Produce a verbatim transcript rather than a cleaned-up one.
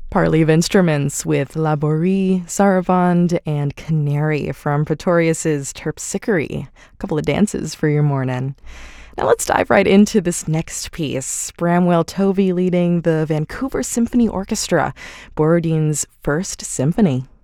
Parley of Instruments with Laborie, Saraband, and Canary from Pretorius's Terpsichore. A couple of dances for your morning. Now let's dive right into this next piece. Bramwell Tovey leading the Vancouver Symphony Orchestra, Borodin's First Symphony.